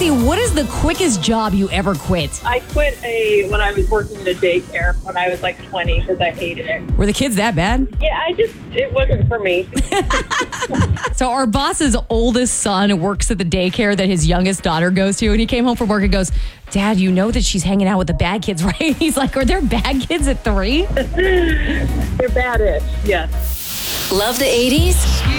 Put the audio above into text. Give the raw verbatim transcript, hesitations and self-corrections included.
Casey, what is the quickest job you ever quit? I quit a when I was working in a daycare when I was like twenty because I hated it. Were the kids that bad? Yeah, I just, it wasn't for me. So our boss's oldest son works at the daycare that his youngest daughter goes to, and he came home from work and goes, Dad, you know that she's hanging out with the bad kids, right? He's like, are there bad kids at three? They're bad-ish, yes. Love the eighties?